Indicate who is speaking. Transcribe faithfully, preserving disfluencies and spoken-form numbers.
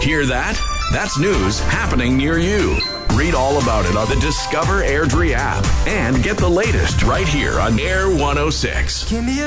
Speaker 1: Hear that? That's news happening near you. Read all about it on the Discover Airdrie app and get the latest right here on Air one oh six.
Speaker 2: Give me a